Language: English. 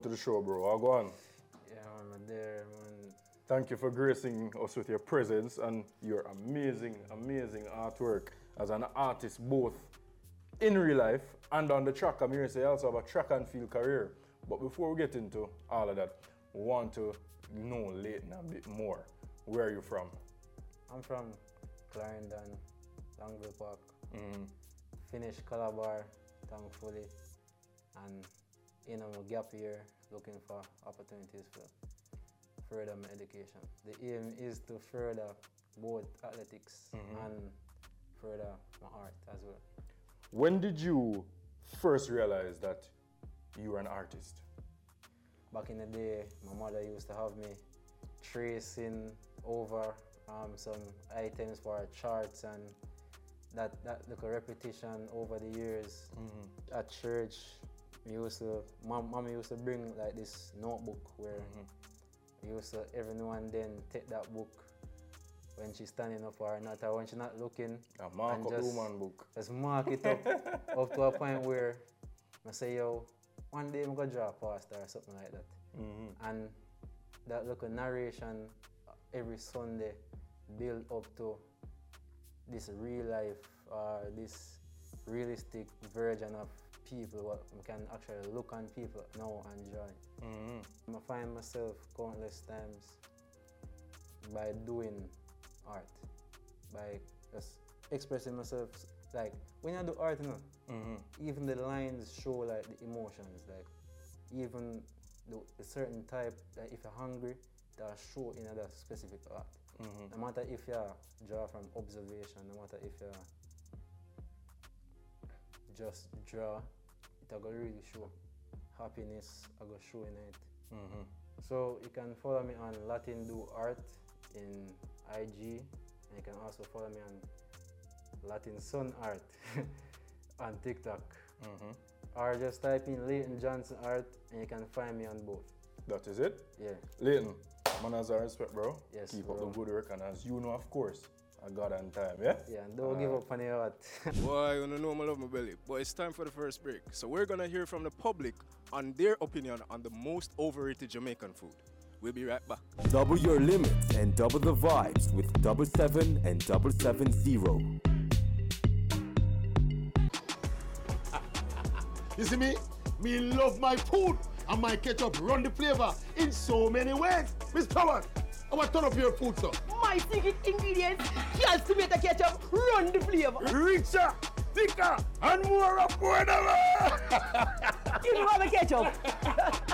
To the show, bro. I'll go on. Yeah, man, I'm there, man. Thank you for gracing us with your presence and your amazing, amazing artwork as an artist, both in real life and on the track. I'm here to say I also have a track and field career. But before we get into all of that, we want to know Leighton a bit more. Where are you from? I'm from Clarendon, Langville Park. Finished Calabar, thankfully, and in a gap year, looking for opportunities for further my education. The aim is to further both athletics and further my art as well. When did you first realize that you were an artist? Back in the day, my mother used to have me tracing over some items for charts, and that little repetition over the years. At church, Mom used to bring like this notebook where we used to every now and then take that book when she's standing up or not, or when she's not looking. A mark up woman book. Just mark it up up to a point where I say, yo, one day I'm gonna draw past or something like that. And that little narration every Sunday build up to this real life, this realistic version of people, what we can actually look on people now and enjoy. I find myself countless times by doing art, by just expressing myself. Like when I do art, you know, even the lines show like the emotions, like even the certain type, like if you're hungry, that show in that specific art. No matter if you draw from observation, no matter if you just draw, it will really show. Happiness I go show in it. So you can follow me on Latin Do Art in IG, and you can also follow me on Latin Sun Art on TikTok. Or just type in Leighton Johnson Art and you can find me on both. That is it? Yeah. Leighton, man has our respect, bro. Yes, Keep bro. up the good work, and as you know, of course, I got on time, yeah? Yeah, and don't give up on your art. Boy, you know I love my belly. But it's time for the first break. So we're gonna hear from the public on their opinion on the most overrated Jamaican food. We'll be right back. Double your limits and double the vibes with 77 and 770. You see me? Me love my food and my ketchup run the flavor in so many ways. Miss Powers, I want to turn up your food, sir. My secret ingredients, just tomato ketchup, run the flavor. Richer, thicker, and more affordable. You know have a ketchup.